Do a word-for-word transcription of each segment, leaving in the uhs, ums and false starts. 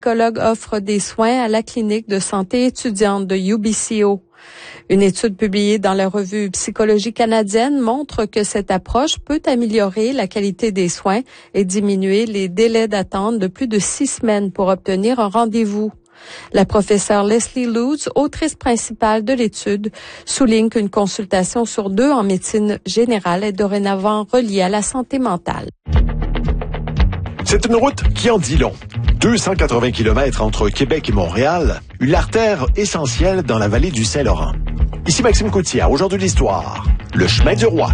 psychologue offre des soins à la clinique de santé étudiante de U B C O. Une étude publiée dans la revue Psychologie canadienne montre que cette approche peut améliorer la qualité des soins et diminuer les délais d'attente de plus de six semaines pour obtenir un rendez-vous. La professeure Leslie Lutz, autrice principale de l'étude, souligne qu'une consultation sur deux en médecine générale est dorénavant reliée à la santé mentale. C'est une route qui en dit long. deux cent quatre-vingts kilomètres entre Québec et Montréal, une artère essentielle dans la vallée du Saint-Laurent. Ici Maxime Coutier, aujourd'hui l'histoire, le chemin du roi.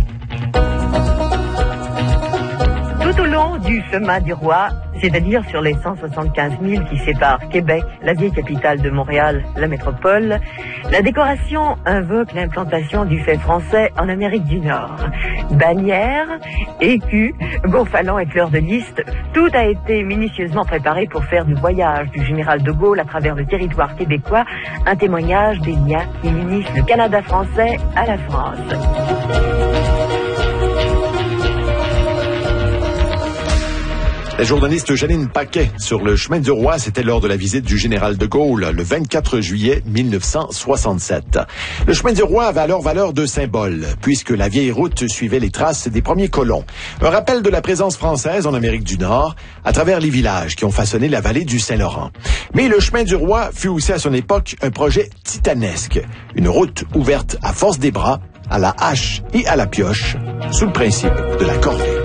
Tout au long du chemin du roi, c'est-à-dire sur les cent soixante-quinze milles qui séparent Québec, la vieille capitale de Montréal, la métropole, la décoration invoque l'implantation du fait français en Amérique du Nord. Bannières, écus, gonfalons et fleurs de lys, tout a été minutieusement préparé pour faire du voyage du général de Gaulle à travers le territoire québécois un témoignage des liens qui unissent le Canada français à la France. La journaliste Janine Paquet sur le chemin du roi, c'était lors de la visite du général de Gaulle le vingt-quatre juillet mille neuf cent soixante-sept. Le chemin du roi avait alors valeur de symbole, puisque la vieille route suivait les traces des premiers colons. Un rappel de la présence française en Amérique du Nord, à travers les villages qui ont façonné la vallée du Saint-Laurent. Mais le chemin du roi fut aussi à son époque un projet titanesque, une route ouverte à force des bras, à la hache et à la pioche, sous le principe de la corvée.